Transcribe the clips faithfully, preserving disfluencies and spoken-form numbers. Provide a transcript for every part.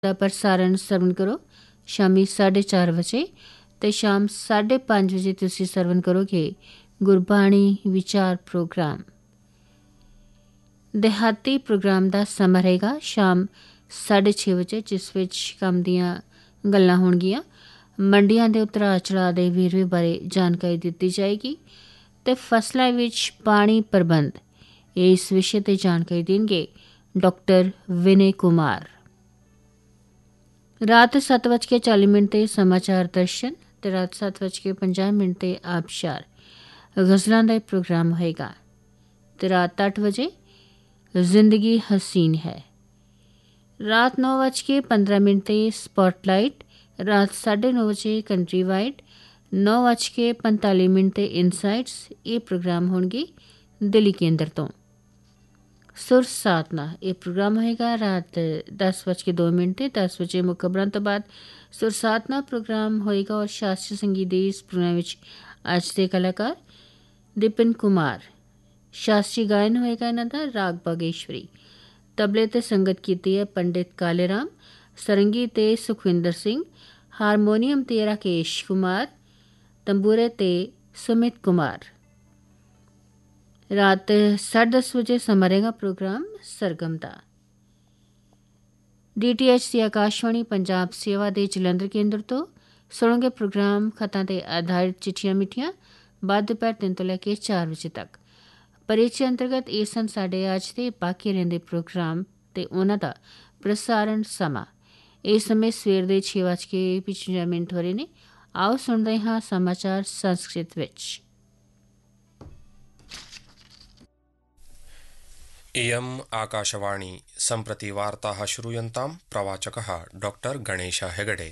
ਦਾ ਪ੍ਰਸਾਰਣ ਸਰਵਣ ਕਰੋ ਸ਼ਾਮੀ ਸਾਢੇ ਚਾਰ ਵਜੇ ਤੇ ਸ਼ਾਮ ਸਾਢੇ ਪੰਜ ਵਜੇ ਤੁਸੀਂ ਸਰਵਣ ਕਰੋਗੇ ਗੁਰਬਾਣੀ ਵਿਚਾਰ ਪ੍ਰੋਗਰਾਮ। ਦਿਹਾਤੀ ਪ੍ਰੋਗਰਾਮ ਦਾ ਸਮਾਂ ਰਹੇਗਾ ਸ਼ਾਮ ਸਾਢੇ ਛੇ ਵਜੇ, ਜਿਸ ਵਿੱਚ ਕੰਮ ਦੀਆਂ ਗੱਲਾਂ ਹੋਣਗੀਆਂ। ਮੰਡੀਆਂ ਦੇ ਉਤਰਾਅ ਚੜਾਅ ਦੇ ਵੇਰਵੇ ਬਾਰੇ ਜਾਣਕਾਰੀ ਦਿੱਤੀ ਜਾਏਗੀ ਤੇ ਫਸਲਾਂ ਵਿੱਚ ਪਾਣੀ ਪ੍ਰਬੰਧ ਇਸ ਵਿਸ਼ੇ ਤੇ ਜਾਣਕਾਰੀ ਦੇਣਗੇ ਡਾਕਟਰ ਵਿਨੇ ਕੁਮਾਰ। ਰਾਤ ਸੱਤ ਵੱਜ ਕੇ ਚਾਲੀ ਮਿੰਟ ਤੇ ਸਮਾਚਾਰ ਦਰਸ਼ਨ ਤੇ ਰਾਤ ਸੱਤ ਵੱਜ ਕੇ ਪੰਜਾਹ ਮਿੰਟ ਤੇ ਆਬਸ਼ਾਰ ਗਜ਼ਲਾਂ ਦਾ ਪ੍ਰੋਗਰਾਮ ਹੋਏਗਾ ਤੇ ਰਾਤ ਅੱਠ ਵਜੇ ਜ਼ਿੰਦਗੀ ਹਸੀਨ ਹੈ। ਰਾਤ ਨੌ ਵੱਜ ਕੇ ਪੰਦਰਾਂ ਮਿੰਟ ਤੇ ਸਪॉटलाइट, ਰਾਤ ਸਾਢੇ ਨੌ ਵਜੇ ਕੰਟਰੀ ਵਾਈਡ, ਨੌ ਵੱਜ ਕੇ ਪੰਤਾਲੀ ਮਿੰਟ ਤੇ ਇਨਸਾਈਟਸ। ਇਹ ਪ੍ਰੋਗਰਾਮ ਹੋਣਗੇ ਦਿੱਲੀ ਕੇਂਦਰ ਤੋਂ। ਸੁਰ ਸਾਧਨਾ ਇਹ ਪ੍ਰੋਗਰਾਮ ਹੋਏਗਾ ਰਾਤ ਦਸ ਵੱਜ ਕੇ ਦੋ ਮਿੰਟ ਤੇ ਦਸ ਵਜੇ ਮੁੱਖ ਖਬਰਾਂ ਤੋਂ ਬਾਅਦ ਸੁਰ ਸਾਧਨਾ ਪ੍ਰੋਗਰਾਮ ਹੋਏਗਾ ਔਰ ਸ਼ਾਸਤਰੀ ਸੰਗੀਤ ਦੇ ਇਸ ਪ੍ਰੋਗਰਾਮ ਵਿੱਚ ਅੱਜ ਦੇ ਕਲਾਕਾਰ ਦਿਪਨ ਕੁਮਾਰ। ਸ਼ਾਸਤਰੀ ਗਾਇਨ ਹੋਏਗਾ ਇਹਨਾਂ ਦਾ ਰਾਗ ਬਾਗੇਸ਼ਵਰੀ। ਤਬਲੇ ਤੇ ਸੰਗਤ ਕੀਤੀ ਹੈ ਪੰਡਿਤ ਕਾਲੇ ਰਾਮ, ਸਰੰਗੀ ਤੇ ਸੁਖਵਿੰਦਰ ਸਿੰਘ, ਹਾਰਮੋਨੀਅਮ ਤੇ ਰਾਕੇਸ਼ ਕੁਮਾਰ, ਤੰਬੂਰੇ ਤੇ ਸੁਮਿਤ ਕੁਮਾਰ। ਰਾਤ ਸਾਢੇ ਦਸ ਵਜੇ ਸਮਾਂ ਰਹੇਗਾ ਪ੍ਰੋਗਰਾਮ ਸਰਗਮ ਦਾ। ਡੀ ਟੀ ਐਚ ਦੀ ਆਕਾਸ਼ਵਾਣੀ ਪੰਜਾਬ ਸੇਵਾ ਦੇ ਜਲੰਧਰ ਕੇਂਦਰ ਤੋਂ ਸੁਣੋਗੇ ਪ੍ਰੋਗਰਾਮ ਖਤਾਂ ਤੇ ਆਧਾਰਿਤ ਚਿੱਠੀਆਂ ਮਿੱਠੀਆਂ ਬਾਅਦ ਦੁਪਹਿਰ ਤਿੰਨ ਤੋਂ ਲੈ ਕੇ ਚਾਰ ਵਜੇ ਤੱਕ। ਪਰਿਚੈ ਅੰਤਰਗਤ ਇਹ ਸਨ ਸਾਡੇ ਅੱਜ ਦੇ ਬਾਕੀ ਰਹਿੰਦੇ ਪ੍ਰੋਗਰਾਮ ਤੇ ਉਹਨਾਂ ਦਾ ਪ੍ਰਸਾਰਣ ਸਮਾਂ। ਇਸ ਸਮੇਂ ਸਵੇਰ ਦੇ ਛੇ ਵੱਜ ਕੇ ਪਚਵੰਜਾ ਮਿੰਟ ਹੋ ਰਹੇ ਨੇ। ਆਓ ਸੁਣਦੇ ਹਾਂ ਸਮਾਚਾਰ ਸੰਸਕ੍ਰਿਤ ਵਿੱਚ। इयम् आकाशवाणी सम्प्रति वार्ताः श्रूयन्तां। प्रवाचकः डॉक्टर गणेश हेगडे।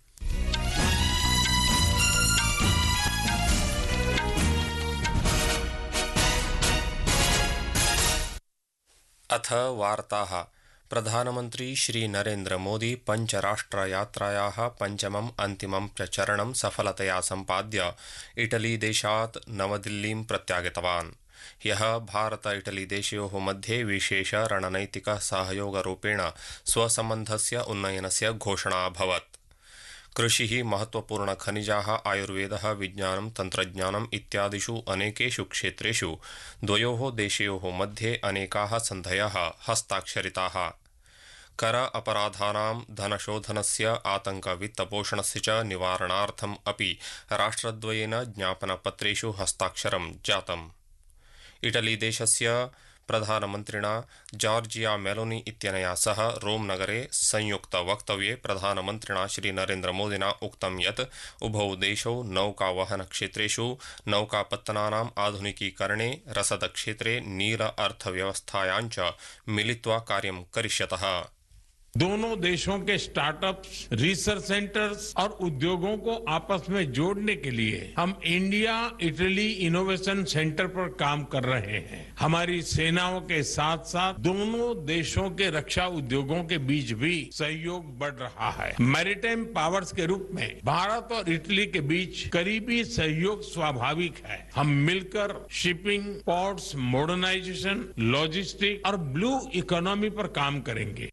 अथ वार्ताः। प्रधानमन्त्री श्री नरेन्द्र मोदी पञ्चराष्ट्रयात्रायाः पञ्चमम् अन्तिमं चरणं सफलतया सम्पाद्य इटली देशात् नवदिल्लीं प्रत्यागतवान्। ह्यः भारत इटली देशयोः मध्ये विशेष रणनैतिक सहयोगरूपेण स्वसम्बन्धस्य उन्नयनस्य घोषणा अभवत्। कृषिः, महत्वपूर्णखनिजाः, आयुर्वेदः, विज्ञानं, तन्त्रज्ञानम् इत्यादिषु अनेकेषु क्षेत्रेषु द्वयोः देशयोः मध्ये अनेकाः सन्धयः हस्ताक्षरिताः। कर अपराधानां, धनशोधनस्य, आतङ्कवित्तपोषणस्य च निवारणार्थम् अपि राष्ट्रद्वयेन ज्ञापनपत्रेषु हस्ताक्षरं जातम्। इटली देशस्य प्रधानमन्त्रिणा जॉर्जिया मेलोनी इत्यनया सह रोम नगरे संयुक्त वक्तव्ये प्रधानमन्त्रिणा श्री नरेन्द्र मोदिना उक्तं यत् उभौ देशौ नौकावहन क्षेत्रेषु नौकापत्तनानाम् आधुनिकीकरणे, रसदक्षेत्रे, नील अर्थव्यवस्थायां च मिलित्वा कार्यं करिष्यतः। दोनों देशों के स्टार्टअप्स, रिसर्च सेंटर्स और उद्योगों को आपस में जोड़ने के लिए हम इंडिया इटली इनोवेशन सेंटर पर काम कर रहे हैं। हमारी सेनाओं के साथ साथ दोनों देशों के रक्षा उद्योगों के बीच भी सहयोग बढ़ रहा है। मैरीटाइम पावर्स के रूप में भारत और इटली के बीच करीबी सहयोग स्वाभाविक है। हम मिलकर शिपिंग, पोर्ट्स, मॉडर्नाइजेशन, लॉजिस्टिक और ब्लू इकोनॉमी पर काम करेंगे।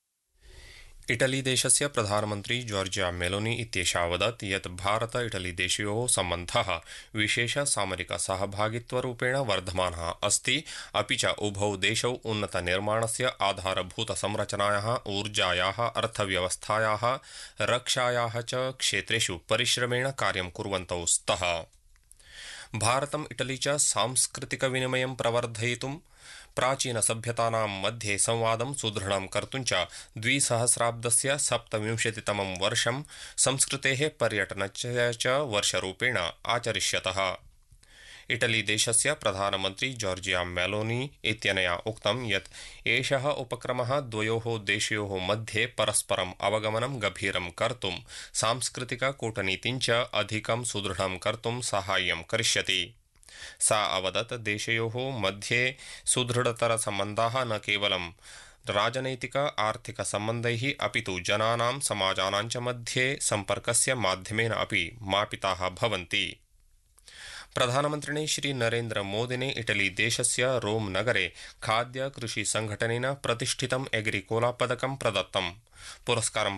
इटली देशस्य प्रधानमन्त्री जॉर्जिया मेलोनी इत्येषा वदत् यत् भारत इटली देशयोः सम्बन्धः विशेष सामरिक सहभागित्वरूपेण वर्धमानः अस्ति, अपि च उभौ देशौ उन्नतनिर्माणस्य, आधारभूतसंरचनायाः, ऊर्जायाः, अर्थव्यवस्थायाः, रक्षायाः च क्षेत्रेषु परिश्रमेण कार्यं कुर्वन्तौ स्तः। भारतम् इटली च सांस्कृतिकविनिमयं प्रवर्धयितुं, प्राचीनसभ्यतानां मध्ये संवादं सुदृढं कर्तुं च द्विसहस्राब्दस्य सप्तविंशतितमं वर्षं संस्कृतेः पर्यटनस्य च वर्षरूपेण आचरिष्यतः। इटली देशस्य प्रधानमन्त्री जॉर्जिया मेलोनी इत्यनया उक्तं यत् एषः उपक्रमः द्वयोः देशयोः मध्ये परस्परम् अवगमनं गभीरं कर्तुं, सांस्कृतिककूटनीतिं च अधिकं सुदृढं कर्तुं साहाय्यं करिष्यति। सा अवदत् देशयोः मध्ये सुदृढतरसम्बन्धाः न केवलं राजनैतिक आर्थिक सम्बन्धैः अपि तु जनानां, समाजानां च मध्ये सम्पर्कस्य माध्यमेन अपि मापिताः भवन्ति। प्रधानमन्त्रिणे श्री नरेन्द्र मोदिने इटली देशस्य रोम नगरे खाद्य कृषि संघटनेन प्रतिष्ठितम् एग्रिकोला पदकं प्रदत्तम्। पुरस्कारं